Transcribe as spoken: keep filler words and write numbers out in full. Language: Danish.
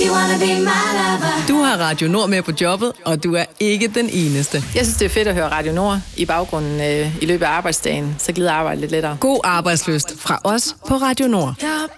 Du har Radio Nord med på jobbet, og du er ikke den eneste. Jeg synes, det er fedt at høre Radio Nord i baggrunden øh, i løbet af arbejdsdagen. Så glider arbejdet lidt lettere. God arbejdsløst fra os på Radio Nord. Job